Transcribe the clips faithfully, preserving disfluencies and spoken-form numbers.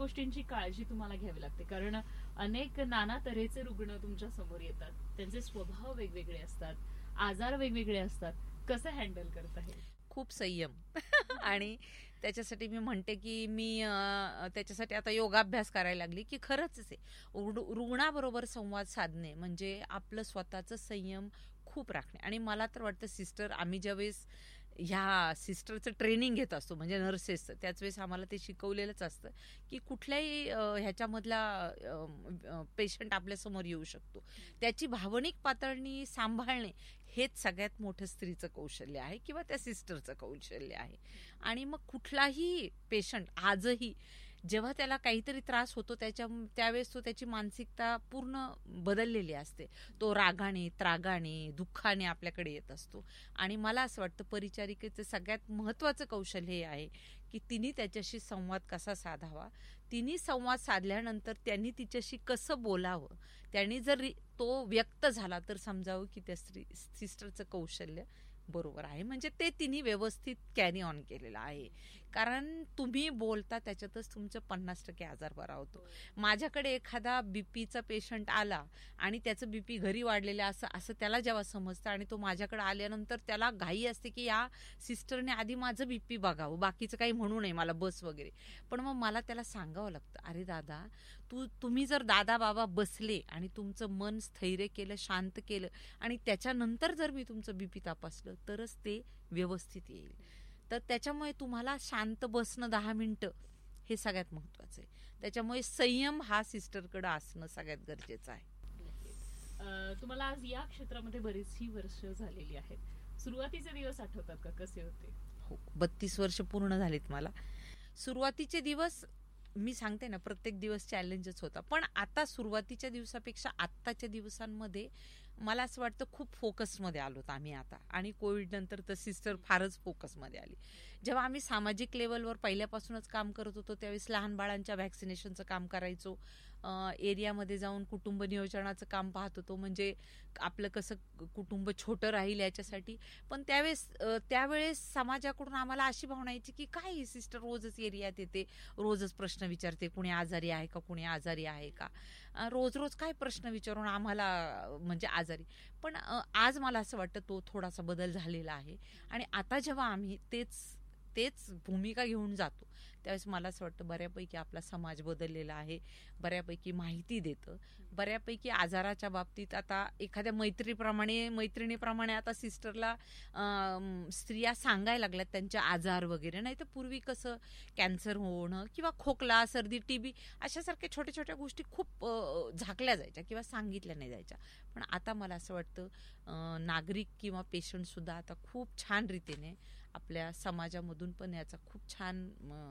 गोष्टींची काळजी तुम्हाला घ्यावी लागते, कारण अनेक नाना तऱ्हेचे रुग्ण तुमच्या समोर येतात, त्यांचे स्वभाव वेगवेगळे असतात, आजार वेगवेगळे असतात. कसं हँडल करता हे? खूप संयम आणि त्याच्यासाठी मी म्हणते की मी त्याच्यासाठी आता योगाभ्यास करायला लागली की खरंच आहे रुग्णाबरोबर संवाद साधणे म्हणजे आपलं स्वतःचं संयम खूप राखणे. आणि मला तर वाटतं सिस्टर, आम्ही ज्यावेळेस ह्या सिस्टरचं ट्रेनिंग घेत असतो म्हणजे नर्सेसचं, त्याच वेळेस आम्हाला ते शिकवलेलंच असतं की कुठल्याही ह्याच्यामधला पेशंट आपल्यासमोर येऊ शकतो, त्याची भावनिक पातळणी सांभाळणे हेच सगळ्यात मोठं स्त्रीचं कौशल्य आहे किंवा त्या सिस्टरचं कौशल्य आहे. आणि मग कुठलाही पेशंट आजही जेव्हा त्याला काहीतरी त्रास होतो त्याच्या त्यावेळेस तो त्याची मानसिकता पूर्ण बदललेली असते, तो रागाने त्रागाने दुःखाने आपल्याकडे येत असतो. आणि मला असं वाटतं परिचारिकेचं सगळ्यात महत्त्वाचं कौशल्य हे आहे की तिने त्याच्याशी संवाद कसा साधावा, तिने संवाद साधल्यानंतर त्यांनी तिच्याशी कसं बोलावं, त्यांनी जर तो व्यक्त झाला तर समजावं की त्या स्त्री सिस्टरचं कौशल्य बरोबर आहे, म्हणजे ते तिने व्यवस्थित कॅरी ऑन केलेलं आहे. कारण तुम्ही बोलता त्याच्यातच तुमचं पन्नास टक्के आजार बरा होतो. माझ्याकडे एखादा बीपीचा पेशंट आला आणि त्याचं बीपी घरी वाढलेलं असं असं त्याला जेव्हा समजतं आणि तो माझ्याकडे आल्यानंतर त्याला घाई असते की या सिस्टरने आधी माझं बीपी बघावं, बाकीचं काही म्हणू नये मला बस वगैरे. पण मग मला त्याला सांगावं लागतं, अरे दादा तू तुम्ही जर दादा बाबा बसले आणि तुमचं मन स्थैर्य केलं, शांत केलं आणि त्याच्यानंतर जर मी तुमचं बीपी तपासलं तरच ते व्यवस्थित येईल. तर त्याच्यामुळे तुम्हाला शांत बसणं दहा मिनिटं हे सगळ्यात महत्वाचं आहे. त्याच्यामुळे संयम हा सिस्टरकडे असणं सगळ्यात गरजेचं आहे. तुम्हाला आज या क्षेत्रामध्ये बरीचशी वर्ष झालेली आहेत, सुरुवातीचे दिवस आठवतात का, कसे होते? हो, बत्तीस वर्ष पूर्ण झालीत मला. सुरुवातीचे दिवस मी सांगते ना, प्रत्येक दिवस चॅलेंजच होता. पण आता सुरुवातीच्या दिवसापेक्षा आत्ताच्या दिवसांमध्ये मला असं वाटतं खूप फोकसमध्ये आलोत आम्ही आता. आणि कोविड नंतर तर सिस्टर फारच फोकसमध्ये आली. जेव्हा आम्ही सामाजिक लेवलवर पहिल्यापासूनच काम करत होतो त्यावेळेस लहान बाळांच्या व्हॅक्सिनेशनचं काम करायचो, एरियामध्ये जाऊन कुटुंब नियोजनाचं काम पाहत होतो, म्हणजे आपलं कसं कुटुंब छोटं राहील याच्यासाठी. पण त्यावेळेस त्यावेळेस समाजाकडून आम्हाला अशी भावना यायची की काय ही सिस्टर रोजच एरियात येते, रोजच प्रश्न विचारते, कुणी आजारी आहे का, कुणी आजारी आहे का, रोज रोज काय प्रश्न विचारून आम्हाला म्हणजे आजारी. पण आज मला असं वाटतं तो थोडासा बदल झालेला आहे. आणि आता जेव्हा आम्ही तेच तेच भूमिका घेऊन जातो त्यावेळेस मला असं वाटतं बऱ्यापैकी आपला समाज बदललेला आहे, बऱ्यापैकी माहिती देतं, बऱ्यापैकी आजाराच्या बाबतीत आता एखाद्या मैत्रीप्रमाणे मैत्रिणीप्रमाणे आता सिस्टरला स्त्रिया सांगायला लागल्यात त्यांचे आजार वगैरे. नाही तर पूर्वी कसं कॅन्सर होणं किंवा खोकला सर्दी टीबी अशासारख्या छोट्या छोट्या गोष्टी खूप झाकल्या जायच्या किंवा सांगितल्या नाही जायच्या. पण आता मला असं वाटतं नागरिक किंवा पेशंट सुद्धा आता खूप छान रीतीने आपल्या समाजामधून पण याचा खूप छान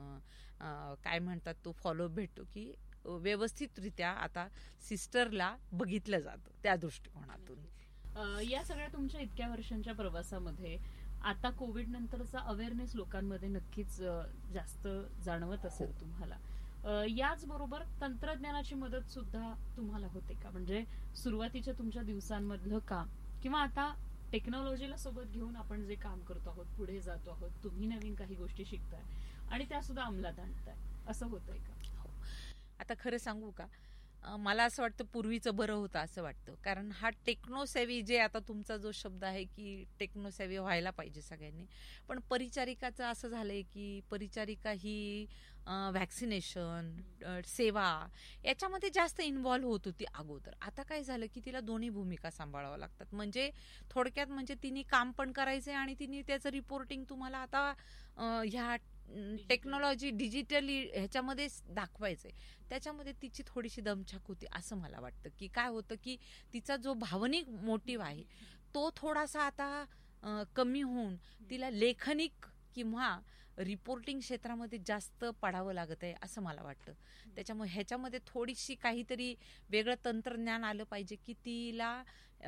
काय म्हणतात तो फॉलो भेटतो की व्यवस्थितरित्या आता सिस्टरला बघितलं जातं त्या दृष्टिकोनातून. या सगळ्या तुमच्या इतक्या वर्षांच्या प्रवासामध्ये आता कोविड नंतरचा अवेअरनेस लोकांमध्ये नक्कीच जास्त जाणवत असेल तुम्हाला. याचबरोबर तंत्रज्ञानाची मदत सुद्धा तुम्हाला होते का, म्हणजे सुरुवातीच्या तुमच्या दिवसांमधलं काम किंवा आता टेक्नॉलॉजीला सोबत घेऊन आपण जे काम करतो आहोत, पुढे जातो आहोत, तुम्ही नवीन काही गोष्टी शिकताय आणि त्या सुद्धा अंमलात आणताय, असं होतंय का? हो. आता खरं सांगू का, मला असं वाटतं पूर्वीचं बरं होतं असं वाटतं. कारण हा टेक्नोसेवी जे आता तुमचा जो शब्द आहे की टेक्नोसेवी व्हायला पाहिजे सगळ्यांनी, पण परिचारिकाचं असं झालंय की परिचारिका ही व्हॅक्सिनेशन सेवा याच्यामध्ये जास्त इन्व्हॉल्व्ह होत होती अगोदर. आता काय झालं की तिला दोन्ही भूमिका सांभाळाव्या लागतात. म्हणजे थोडक्यात म्हणजे तिने काम पण करायचंय आणि तिने त्याचं रिपोर्टिंग तुम्हाला आता ह्या टेक्नॉलॉजी डिजिटली ह्याच्यामध्ये दाखवायचंय. त्याच्यामध्ये तिची थोडीशी दमछाक होती असं मला वाटतं. की काय होतं की तिचा जो भावनिक मोटिव्ह आहे तो थोडासा आता कमी होऊन तिला लेखनिक किंवा रिपोर्टिंग क्षेत्रामध्ये जास्त पडावं लागत आहे असं मला वाटतं. त्याच्यामुळे ह्याच्यामध्ये थोडीशी काहीतरी वेगळं तंत्रज्ञान आलं पाहिजे की तिला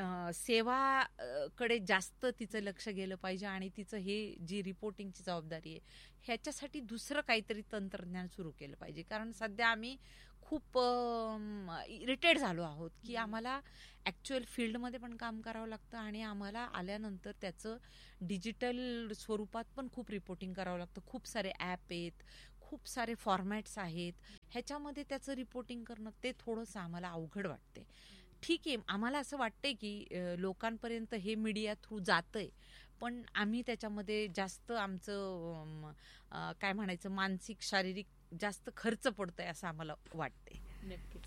सेवाकडे जास्त तिचं लक्ष गेलं पाहिजे आणि तिचं हे जी रिपोर्टिंगची जबाबदारी आहे ह्याच्यासाठी दुसरं काहीतरी तंत्रज्ञान सुरू केलं पाहिजे. कारण सध्या आम्ही खूप इरिटेट झालो आहोत की आम्हाला ॲक्च्युअल फील्डमध्ये पण काम करावं लागतं आणि आम्हाला आल्यानंतर त्याचं डिजिटल स्वरूपात पण खूप रिपोर्टिंग करावं लागतं. खूप सारे ॲप आहेत, खूप सारे फॉर्मॅट्स आहेत, ह्याच्यामध्ये त्याचं रिपोर्टिंग करणं ते थोडंसं आम्हाला अवघड वाटते. ठीक आहे, आम्हाला असं वाटतंय की अ, लोकांपर्यंत हे मीडिया थ्रू जातंय, पण आम्ही त्याच्यामध्ये जास्त आमचं अम, अ, काय म्हणायचं मानसिक शारीरिक जास्त खर्च पडतोय असं आम्हाला वाटतंय. नक्कीच.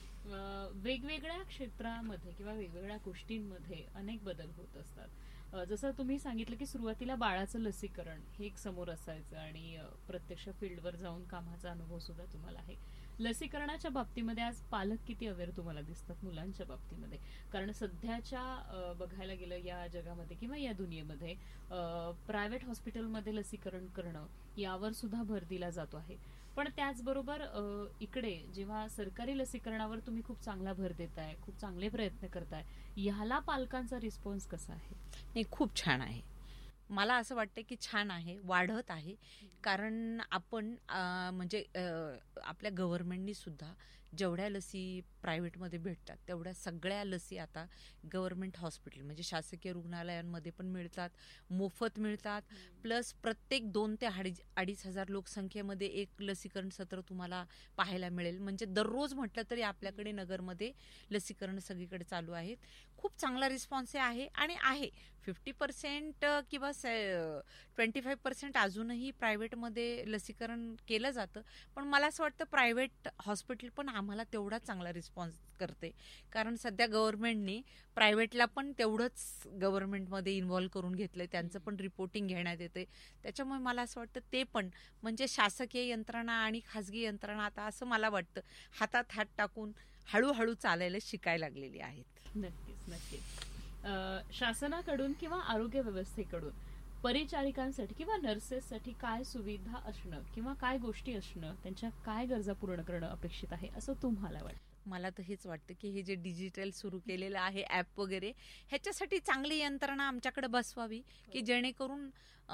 अ, वेगवेगळ्या क्षेत्रामध्ये किंवा वेगवेगळ्या गोष्टींमध्ये अनेक बदल होत असतात. अ, जसं तुम्ही सांगितलं की सुरुवातीला बाळाचं लसीकरण हे एक समोर असायचं आणि अ, प्रत्यक्ष फील्डवर जाऊन कामाचा अनुभव सुद्धा तुम्हाला आहे. लसीकरणाच्या बाबतीमध्ये आज पालक किती अवेअर तुम्हाला दिसतात मुलांच्या बाबतीमध्ये? कारण सध्याच्या अ, बघायला गेलं या जगामध्ये किंवा या दुनियेमध्ये प्रायव्हेट हॉस्पिटलमध्ये लसीकरण करणं यावर सुद्धा भर दिला जातो आहे. पण त्याचबरोबर अ, इकडे जेव्हा सरकारी लसीकरणावर तुम्ही खूप चांगला भर देताय, खूप चांगले प्रयत्न करताय, ह्याला पालकांचा रिस्पॉन्स कसा आहे? नाही, खूप छान आहे. मला असं वाटतं की छान आहे, वाढत आहे. कारण आपण अ, म्हणजे अ, आपल्या गव्हर्नमेंटनी सुद्धा जेवढ्या लसी प्रायव्हेटमध्ये भेटतात तेवढ्या सगळ्या लसी आता गव्हर्नमेंट हॉस्पिटल म्हणजे शासकीय रुग्णालयांमध्ये पण मिळतात, मोफत मिळतात. प्लस प्रत्येक दोन ते अडीच अडीच हजार लोकसंख्येमध्ये एक लसीकरण सत्र तुम्हाला पाहायला मिळेल. म्हणजे दररोज म्हटलं तरी आपल्याकडे नगरमध्ये लसीकरण सगळीकडे चालू आहेत. खूप चांगला रिस्पॉन्स आहे आणि आहे फिफ्टी पर्सेंट किंवा ट्वेंटी फाईव्ह पर्सेंट अजूनही प्रायव्हेटमध्ये लसीकरण केलं जातं. पण मला असं वाटतं प्रायव्हेट हॉस्पिटल पण आम्हाला तेवढा चांगला रिस्पॉन्स करते. कारण सध्या गव्हर्नमेंटने प्रायव्हेटला पण तेवढंच गव्हर्नमेंटमध्ये इन्व्हॉल्व करून घेतलंय, त्यांचं पण रिपोर्टिंग घेण्यात येते. त्याच्यामुळे मला असं वाटतं ते पण म्हणजे शासकीय यंत्रणा आणि खाजगी यंत्रणा आता असं मला वाटतं हातात हात टाकून हळूहळू चालायला शिकायला लागलेली आहेत. नक्कीच नक्कीच. शासनाकडून किंवा आरोग्य व्यवस्थेकडून परिचारिकांसाठी किंवा नर्सेससाठी काय सुविधा असणं किंवा काय गोष्टी असणं, त्यांच्या काय गरजा पूर्ण करणं अपेक्षित आहे असं तुम्हाला वाटतं? मला तर हेच वाटतं की हे जे डिजिटल सुरू केलेलं आहे ॲप वगैरे, ह्याच्यासाठी चांगली यंत्रणा आमच्याकडे बसवावी की जेणेकरून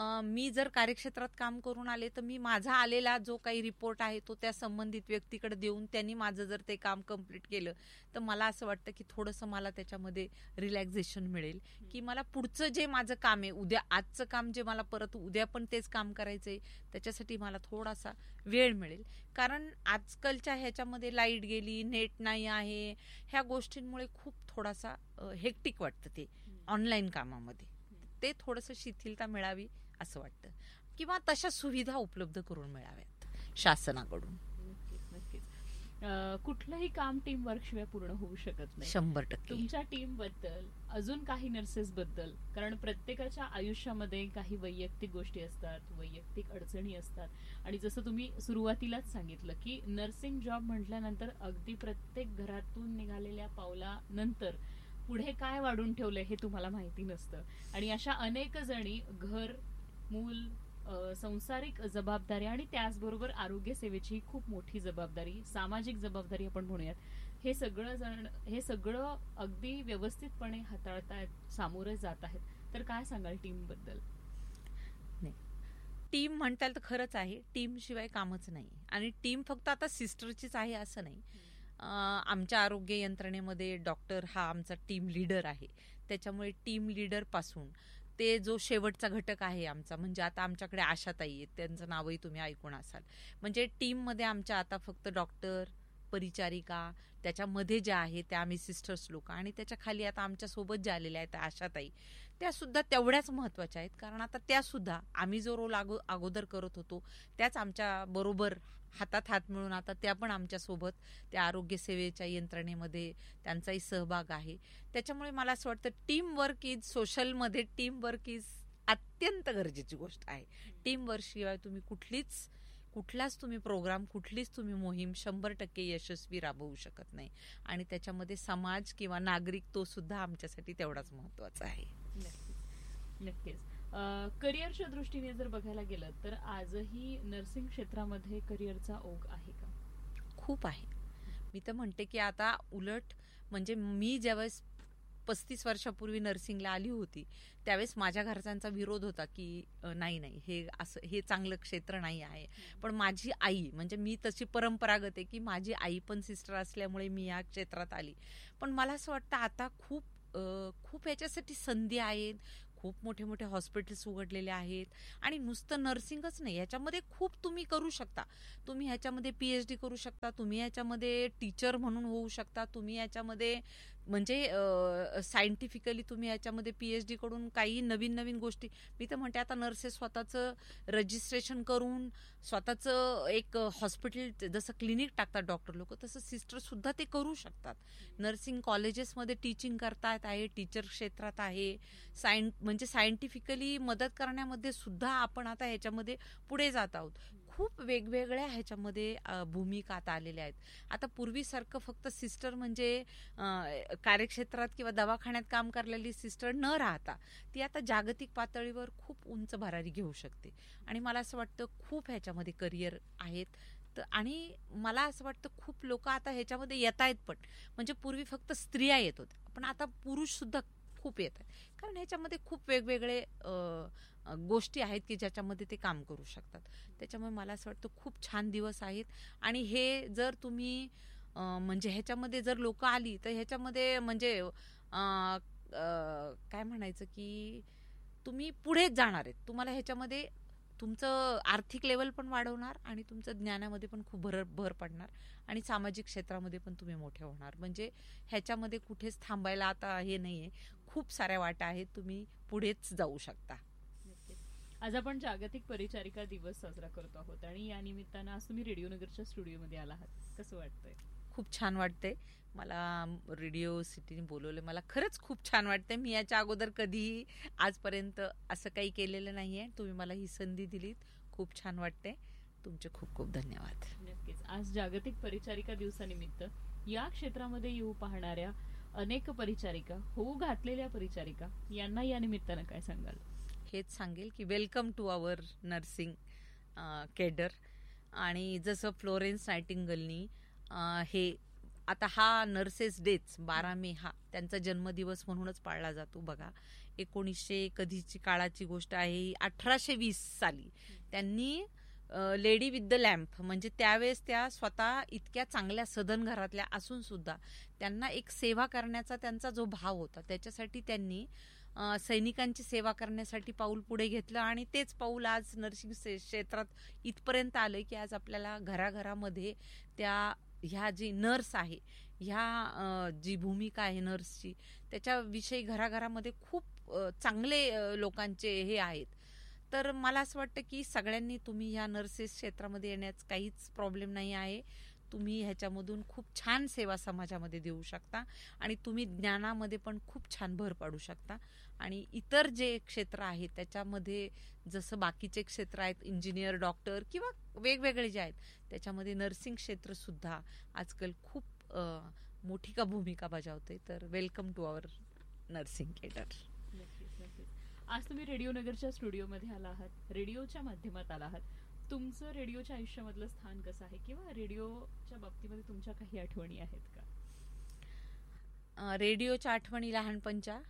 मी जर कार्यक्षेत्रात काम करून आले तर मी माझा आलेला जो काही रिपोर्ट आहे तो त्या संबंधित व्यक्तीकडे देऊन त्यांनी माझं जर ते काम कम्प्लीट केलं तर मला असं वाटतं की थोडंसं मला त्याच्यामध्ये रिलॅक्झेशन मिळेल की मला पुढचं जे माझं काम आहे, उद्या आजचं काम जे मला परत उद्या पण तेच काम करायचं आहे, त्याच्यासाठी मला थोडासा वेळ मिळेल. कारण आजकालच्या ह्याच्यामध्ये लाईट गेली, नेट नाही आहे, ह्या गोष्टींमुळे खूप थोडासा हेक्टिक वाटतं ते ऑनलाईन कामामध्ये. ते थोडंसं शिथिलता मिळावी असं वाटतं किंवा तशा सुविधा उपलब्ध करून मिळाव्यात शासनाकडून. नक्कीच नक्कीच. कुठलंही काम टीम वर्क शिवाय पूर्ण होऊ शकत नाही. शंभर टक्के. तुमच्या टीम बद्दल, अजून काही नर्सेस बद्दल, कारण प्रत्येकाच्या आयुष्यामध्ये काही वैयक्तिक गोष्टी असतात, वैयक्तिक अडचणी असतात आणि जसं तुम्ही सुरुवातीलाच सांगितलं की नर्सिंग जॉब म्हटल्यानंतर अगदी प्रत्येक घरातून निघालेल्या पावलानंतर पुढे काय वाढून ठेवलंय हे तुम्हाला माहिती नसतं आणि अशा अनेक जणी घर, मूल, संसारिक जबाबदारी आणि त्याचबरोबर आरोग्य सेवेची खूप मोठी जबाबदारी, सामाजिक जबाबदारी आपण म्हणूयात, हे सगळं जण हे सगळं अगदी व्यवस्थितपणे हाताळतायत, सामोरे जात आहेत. तर काय सांगाल टीम बद्दल? नाही, टीम म्हणताल तर खरंच आहे, टीम शिवाय कामच नाही आणि टीम फक्त आता सिस्टरचीच आहे असं नाही. आमच्या आरोग्य यंत्रणेमध्ये डॉक्टर हा आमचा टीम लीडर आहे. त्याच्यामुळे टीम लीडर पासून ते जो शेवटचा घटक आहे आमचा, म्हणजे आता आमच्याकडे आशाताई आहेत, त्यांचं नावही तुम्ही ऐकून असाल. म्हणजे टीममध्ये आमच्या आता फक्त डॉक्टर, परिचारिका, त्याच्यामध्ये ज्या आहेत त्या आम्ही सिस्टर्स लोक आणि त्याच्या खाली आता आमच्यासोबत ज्या आलेल्या आहेत आशाताई, त्या सुद्धा तेवढ्याच महत्त्वाच्या आहेत. कारण आता त्या सुद्धा आम्ही जो रोल अगो अगोदर करत होतो त्याच आमच्या बरोबर हातात हात मिळून आता त्या पण आमच्यासोबत त्या आरोग्य सेवेच्या यंत्रणेमध्ये त्यांचाही सहभाग आहे. त्याच्यामुळे मला असं वाटतं team work is सोशलमध्ये team work is अत्यंत गरजेची गोष्ट आहे. टीम वर्क शिवाय तुम्ही कुठलीच कुठलाच तुम्ही प्रोग्राम, कुठलीच तुम्ही मोहीम शंभर टक्के यशस्वी राबवू शकत नाही आणि त्याच्यामध्ये समाज किंवा नागरिक तो सुद्धा आमच्यासाठी तेवढाच महत्वाचा आहे. नक्कीच नक्कीच. करिअरच्या दृष्टीने जर बघायला गेलं तर आजही नर्सिंग क्षेत्रामध्ये करिअरचा ओघ आहे का? खूप आहे. मी तर म्हणते की आता उलट म्हणजे मी ज्यावेळेस पस्तीस वर्षापूर्वी नर्सिंगला आली होती त्यावेळेस माझ्या घरच्यांचा विरोध होता की नाही नाही हे असं हे चांगलं क्षेत्र नाही आहे. पण माझी आई, म्हणजे मी तशी परंपरागत आहे की माझी आई पण सिस्टर असल्यामुळे मी या क्षेत्रात आली. पण मला असं वाटतं आता खूप खूप याच्यासाठी संधी आहेत, खूप मोठे मोठे हॉस्पिटल्स उघडलेले आहेत. आणि नुसतं नर्सिंगच नाही, ह्याच्यामध्ये खूप तुम्ही करू शकता. तुम्ही ह्याच्यामध्ये पी एच डी करू शकता, तुम्ही ह्याच्यामध्ये टीचर म्हणून होऊ शकता, तुम्ही ह्याच्यामध्ये म्हणजे सायंटिफिकली तुम्ही याच्यामध्ये पी एच डी कडून काही नवीन नवीन गोष्टी. मी तर म्हणते आता नर्सेस स्वतःचं रजिस्ट्रेशन करून स्वतःचं एक हॉस्पिटल जसं क्लिनिक टाकतात डॉक्टर लोक, तसं सिस्टर सुद्धा ते करू शकतात. नर्सिंग कॉलेजेसमध्ये टीचिंग करतात आहे, टीचर क्षेत्रात आहे. सायं म्हणजे सायंटिफिकली मदत करण्यामध्ये सुद्धा आपण आता ह्याच्यामध्ये पुढे जात आहोत. खूप वेगवेगळ्या ह्याच्यामध्ये भूमिका आता आलेल्या आहेत. आता पूर्वीसारखं फक्त सिस्टर म्हणजे कार्यक्षेत्रात किंवा दवाखान्यात काम करलेली सिस्टर न राहता ती आता जागतिक पातळीवर खूप उंच भरारी घेऊ शकते. आणि मला असं वाटतं खूप ह्याच्यामध्ये करिअर आहेत. तर आणि मला असं वाटतं खूप लोक आता ह्याच्यामध्ये येत आहेत पण. म्हणजे पूर्वी फक्त स्त्रिया येत होत्या, पण आता पुरुष सुद्धा खूप येत आहेत. कारण ह्याच्यामध्ये खूप वेगवेगळे गोष्टी आहेत की ज्याच्यामध्ये ते काम करू शकतात. त्याच्यामुळे मला असं वाटतं खूप छान दिवस आहेत. आणि हे जर तुम्ही म्हणजे ह्याच्यामध्ये जर लोक आली तर ह्याच्यामध्ये म्हणजे काय म्हणायचं की तुम्ही पुढेच जाणार आहेत. तुम्हाला ह्याच्यामध्ये तुमचं आर्थिक लेवल पण वाढवणार आणि तुमचं ज्ञानामध्ये पण खूप भर भर पडणार आणि सामाजिक क्षेत्रामध्ये पण तुम्ही मोठे होणार. म्हणजे ह्याच्यामध्ये कुठेच थांबायला आता हे नाहीये, खूप साऱ्या वाटा आहेत, तुम्ही पुढेच जाऊ शकता. आज आपण जागतिक परिचारिका दिवस साजरा करतो आहोत आणि या निमित्तानं आज तुम्ही रेडिओ नगरच्या स्टुडिओमध्ये आला आहात. कसं वाटतंय? खूप छान वाटतंय. मला रेडिओ सिटीने बोलवलं, मला खरंच खूप छान वाटतंय. मी याच्या अगोदर कधीही आजपर्यंत असं काही केलेलं नाहीये. तुम्ही मला ही संधी दिलीत, खूप छान वाटतंय. तुमचे खूप खूप धन्यवाद. नक्कीच. आज जागतिक परिचारिका दिवसानिमित्त या क्षेत्रामध्ये येऊ पाहणाऱ्या अनेक परिचारिका, होऊ घातलेल्या परिचारिका यांना या निमित्तानं काय सांगाल? हेच सांगेल की welcome to our nursing cadre. आणि जसं फ्लोरेन्स नायटिंगलनी हे आता हा नर्सेस डेच बारा मे हा त्यांचा जन्मदिवस म्हणूनच पाळला जातो. बघा, एकोणीसशे कधीची काळाची गोष्ट आहे, अठराशे वीस साली त्यांनी लेडी विथ द लॅम्प म्हणजे त्यावेळेस त्या स्वतः इतक्या चांगल्या सदन घरातल्या असून सुद्धा त्यांना एक सेवा करण्याचा त्यांचा जो भाव होता त्याच्यासाठी त्यांनी सैनिकांची सेवा करण्यासाठी पाऊल पुढे घेतलं. आणि तेच पाऊल आज नर्सिंग क्षेत्रात इथपर्यंत आलं की आज आपल्याला घराघरामध्ये त्या ह्या जी नर्स आहे ह्या जी भूमिका आहे नर्सची त्याच्याविषयी घराघरामध्ये खूप चांगले लोकांचे हे आहेत. तर मला असं वाटतं की सगळ्यांनी तुम्ही ह्या नर्सेस क्षेत्रामध्ये येण्यास काहीच प्रॉब्लेम नाही आहे. तुम्ही ह्याच्यामधून खूप छान सेवा समाजामध्ये देऊ शकता आणि तुम्ही ज्ञानामध्ये पण खूप छान भर पाडू शकता. आणि इतर जे क्षेत्र आहेत त्याच्यामध्ये जसं बाकीचे क्षेत्र आहेत इंजिनियर, डॉक्टर किंवा वेगवेगळे जे आहेत त्याच्यामध्ये नर्सिंग क्षेत्र सुद्धा आजकाल खूप मोठी का भूमिका बजावते. तर welcome to our nursing cadre. आज तुम्ही रेडिओ नगरच्या स्टुडिओमध्ये आला आहात, रेडिओच्या माध्यमात आला आहात. तुमचं रेडिओच्या आयुष्यामधलं स्थान कसं आहे किंवा रेडिओच्या बाबतीमध्ये तुमच्या काही आठवणी आहेत का? रेडिओच्या आठवणी लहानपणच्या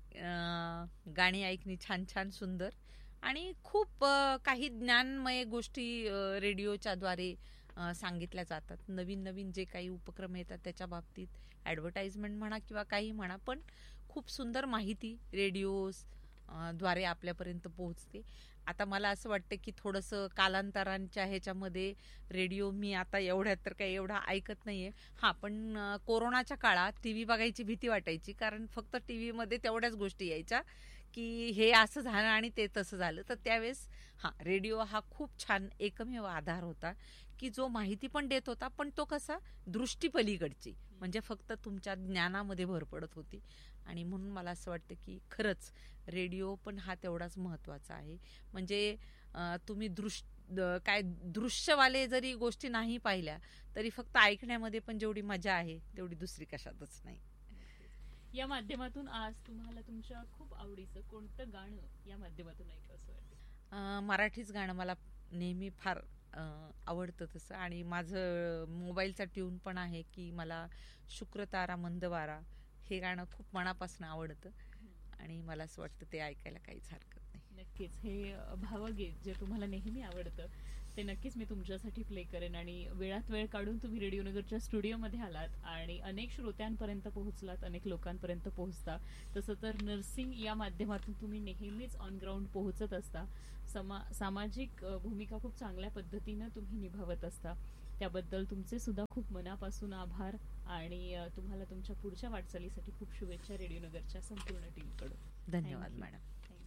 गाणी ऐकणी छान छान सुंदर आणि खूप काही ज्ञानमय गोष्टी रेडिओच्या द्वारे सांगितल्या जातात. नवीन नवीन जे काही उपक्रम येतात त्याच्या बाबतीत ॲडव्हर्टाइजमेंट म्हणा किंवा काही म्हणा, पण खूप सुंदर माहिती रेडिओज द्वारे आपल्यापर्यंत पोहोचते. आता मला असं वाटतं की थोडंसं कालांतरांच्या ह्याच्यामध्ये रेडिओ मी आता एवढ्यात तर काही एवढा ऐकत नाहीये. हां, पण कोरोनाच्या काळात टी व्ही बघायची भीती वाटायची, कारण फक्त टी व्हीमध्ये तेवढ्याच गोष्टी यायच्या की हे असं झालं आणि ते तसं झालं. तर त्यावेळेस हां, रेडिओ हा खूप छान एकमेव आधार होता की जो माहिती पण देत होता, पण तो कसा दृष्टीपलीकडची, म्हणजे फक्त तुमच्या ज्ञानामध्ये भर पडत होती. आणि म्हणून मला असं वाटतं की खरंच रेडिओ पण हा तेवढाच महत्त्वाचा आहे. म्हणजे तुम्ही दृश्य काय दृश्यवाले जरी गोष्टी नाही पाहिल्या तरी फक्त ऐकण्यामध्ये पण जेवढी मजा आहे तेवढी दुसरी कशातच नाही. या माध्यमातून आज तुम्हाला तुमच्या खूप आवडीचं कोणतं गाणं या माध्यमातून ऐकावं असं वाटतं? मराठीच गाणं मला नेहमी फार आवडतं तसं. आणि माझं मोबाईलचा ट्यून पण आहे की मला शुक्र तारा मंद वारा हे गाणं खूप मनापासून आवडतं आणि मला असं वाटतं ते ऐकायला काहीच हरकत नाही. नक्कीच हे भावगीत जे तुम्हाला नेहमी आवडतं ते नक्कीच मी तुमच्यासाठी प्ले करेन. आणि वेळात वेळ काढून तुम्ही रेडिओनगरच्या स्टुडिओमध्ये आलात आणि अनेक श्रोत्यांपर्यंत पोहोचलात, अनेक लोकांपर्यंत पोहोचता. तसं तर नर्सिंग या माध्यमातून तुम्ही नेहमीच ऑन ग्राउंड पोहोचत असता. समा सामाजिक भूमिका खूप चांगल्या पद्धतीनं तुम्ही निभावत असता. त्याबद्दल तुमचे सुद्धा खूप मनापासून आभार आणि तुम्हाला तुमच्या पुढच्या वाटचालीसाठी खूप शुभेच्छा रेडिओनगरच्या संपूर्ण टीमकडून. धन्यवाद मॅडम.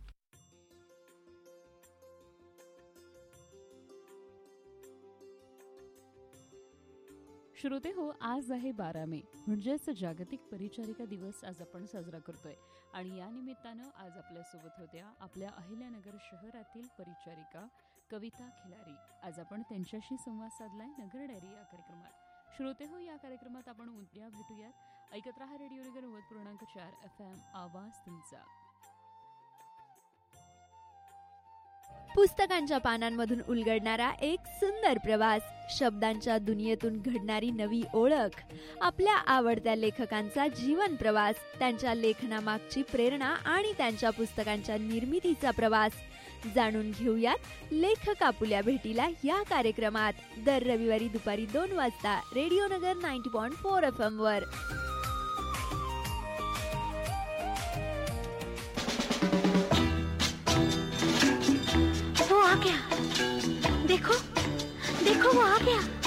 श्रोते हो, आज आहे बारा मे, म्हणजेच जागतिक परिचारिका दिवस आज आपण साजरा करतोय. आणि या निमित्तानं आज आपल्यासोबत होत्या आपल्या अहिल्यानगर शहरातील परिचारिका कविता खिलारी. आज आपण त्यांच्याशी संवाद साधलाय नगर डायरी या कार्यक्रमात. श्रोते हो, या कार्यक्रमात आपण उद्या भेटूयात. ऐकत रहा रेडिओनगर नव्वद पूर्णांक चार एफ एम, आवाज तुमचा. पुस्तकांच्या पानांमधून उलगडणारा एक सुंदर प्रवास, शब्दांच्या दुनियेतून घडणारी नवी ओळख, आपल्या आवडत्या लेखकांचा जीवन प्रवास, त्यांच्या लेखनामागची प्रेरणा आणि त्यांच्या पुस्तकांच्या निर्मितीचा प्रवास जाणून घेऊयात लेखक आपुल्या भेटीला या कार्यक्रमात दर रविवारी दुपारी दोन वाजता रेडिओनगर ninety point four F M वर. वो आ गया, देखो देखो वो आ गया.